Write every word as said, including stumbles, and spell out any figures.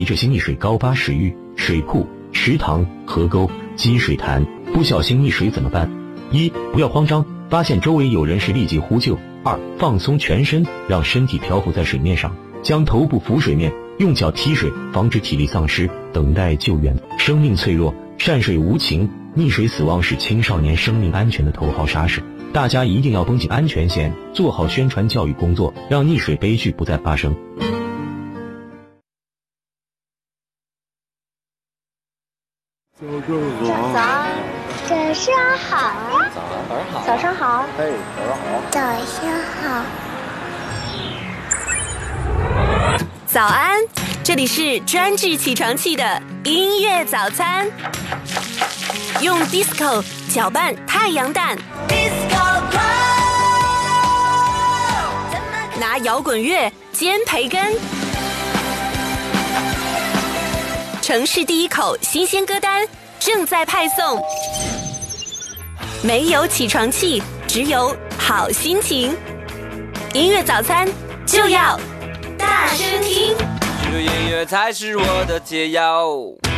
这些溺水高洼水域、水库、池塘、河沟、积水潭，不小心溺水怎么办？一、不要慌张，发现周围有人时立即呼救。二、放松全身，让身体漂浮在水面上，将头部浮水面，用脚踢水，防止体力丧失，等待救援。生命脆弱，善水无情，溺水死亡是青少年生命安全的头号杀手。大家一定要绷紧安全线，做好宣传教育工作，让溺水悲剧不再发生。 早安， 早上好呀！ 早上好， 早上好， 嘿，早上好， 早上好。 早安，这里是专治起床气的音乐早餐，用 disco 搅拌太阳蛋， Disco Club 拿摇滚乐煎培根。城市第一口新鲜歌单正在派送，没有起床气，只有好心情。音乐早餐就要大声听， 只有音乐才是我的解药。